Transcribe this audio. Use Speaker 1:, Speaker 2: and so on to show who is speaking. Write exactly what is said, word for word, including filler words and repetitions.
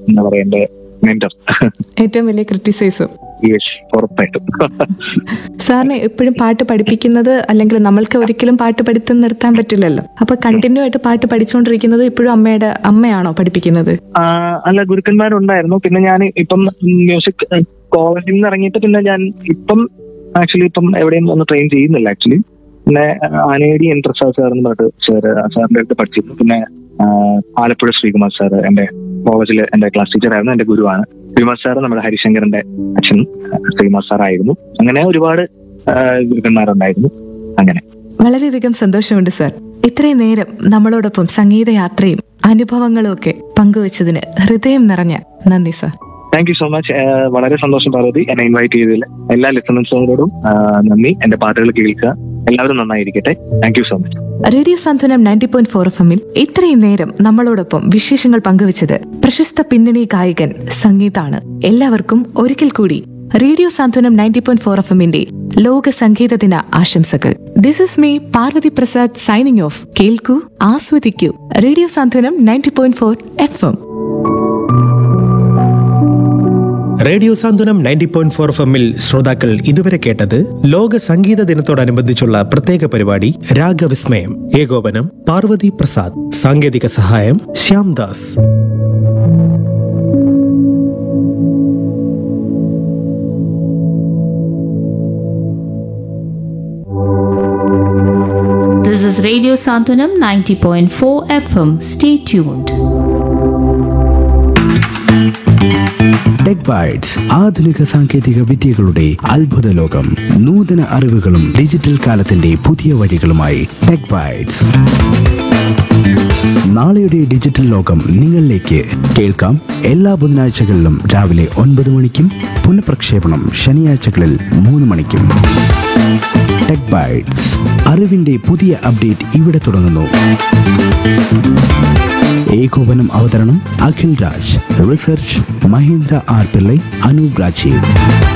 Speaker 1: എന്താ പറയാ എന്റെ മെന്റർ.
Speaker 2: ഏറ്റവും വലിയ ക്രിറ്റിസൈസും.
Speaker 1: യെസ്, ഉറപ്പായിട്ടും.
Speaker 2: സാറിനെ എപ്പോഴും പാട്ട് പഠിപ്പിക്കുന്നത്, അല്ലെങ്കിൽ നമ്മൾക്ക് ഒരിക്കലും പാട്ട് പഠിത്തം നിർത്താൻ പറ്റില്ലല്ലോ, അപ്പൊ കണ്ടിന്യൂ ആയിട്ട് പാട്ട് പഠിച്ചുകൊണ്ടിരിക്കുന്നത് ഇപ്പോഴും അമ്മയുടെ അമ്മയാണോ പഠിപ്പിക്കുന്നത്?
Speaker 1: അല്ല, ഗുരുക്കന്മാരുണ്ടായിരുന്നു. പിന്നെ ഞാൻ ഇപ്പം മ്യൂസിക് കോളേജിൽ നിന്ന് ഇറങ്ങിയിട്ട് പിന്നെ ഞാൻ ഇപ്പം ആക്ച്വലി ഇപ്പം എവിടെയും ഒന്ന് ട്രെയിൻ ചെയ്യുന്നില്ല ആക്ച്വലി. പിന്നെ ആനേടി എൻ പ്രസാദ് സാർ എന്ന് പറഞ്ഞിട്ട് സാർ സാറിന്റെ അടുത്ത് പഠിച്ചിരുന്നു. പിന്നെ ആലപ്പുഴ ശ്രീകുമാർ സാർ എന്റെ കോളേജിൽ എന്റെ ക്ലാസ് ടീച്ചർ ആയിരുന്നു, എന്റെ ഗുരുവാണ്. ശ്രീകുമാർ സാർ നമ്മുടെ ഹരിശങ്കറിന്റെ അച്ഛൻ ശ്രീകുമാർ സാർ ആയിരുന്നു. അങ്ങനെ ഒരുപാട് ഗുരുക്കന്മാരുണ്ടായിരുന്നു. അങ്ങനെ
Speaker 2: വളരെയധികം സന്തോഷമുണ്ട് സാർ, ഇത്രയും നേരം നമ്മളോടൊപ്പം സംഗീതയാത്രയും അനുഭവങ്ങളും ഒക്കെ പങ്കുവച്ചതിന് ഹൃദയം നിറഞ്ഞ നന്ദി sir.
Speaker 1: Thank you so much. വളരെ സന്തോഷം പാർവതി, എന്നെ ഇൻവൈറ്റ് ചെയ്തതിൽ. എല്ലാ ലിസണേഴ്സിനോടും നന്ദി. എന്റെ പാട്ടുകൾ കേൾക്കുക. എല്ലാവരും നന്നായിരിക്കട്ടെ. Thank you so much.
Speaker 2: Radio Santhwanam ninety point four F എമ്മിൽ ഇത്രയും നേരം നമ്മളോടൊപ്പം വിശേഷങ്ങൾ പങ്കുവച്ചത് പ്രശസ്ത പിന്നണി ഗായകൻ സംഗീതാണ്. എല്ലാവർക്കും ഒരിക്കൽ കൂടി റേഡിയോ സാന്ത്വനം നയൻറ്റി പോയിന്റ് ഫോർ എഫ് എമ്മിന്റെ ലോക സംഗീത ദിന ആശംസകൾ. This is me Parvathi Prasad signing off. കേൾക്കൂ, ആസ്വദിക്കൂ റേഡിയോ സാന്ത്വനം ninety point four F M.
Speaker 3: Radio സാന്ത്വനം നയൻറ്റി പോയിന്റ് ഫോർ എഫ് എമ്മിൽ ശ്രോതാക്കൾ ഇതുവരെ കേട്ടത് ലോക സംഗീത ദിനത്തോടനുബന്ധിച്ചുള്ള പ്രത്യേക പരിപാടി രാഗവിസ്മയം. ഏകോപനം പാർവതി പ്രസാദ്, സാങ്കേതിക സഹായം Shyamdas.
Speaker 4: This is Radio Santhanam ninety point four F M. Stay tuned.
Speaker 5: Tech bytes, ആധുനിക സാങ്കേതിക വിദ്യകളുടെ അത്ഭുത ലോകം. നൂതന അറിവുകളും ഡിജിറ്റൽ കാലത്തിന്റെ പുതിയ വഴികളുമായി ടെക് ബൈറ്റ്സ്. നാളെയുടെ ഡിജിറ്റൽ ലോകം നിങ്ങളിലേക്ക്. കേൾക്കാം എല്ലാ ബുധനാഴ്ചകളിലും രാവിലെ ഒൻപത് മണിക്കും പുനഃപ്രക്ഷേപണം ശനിയാഴ്ചകളിൽ മൂന്ന് മണിക്കും. ടെക് ബൈറ്റ്സ്, അറിവിന്റെ പുതിയ അപ്ഡേറ്റ് ഇവിടെ തുടങ്ങുന്നു. ഏകോപനം അവതരണം അഖിൽ രാജ്. Research Mahendra R Pillai, Anoop Rajeev.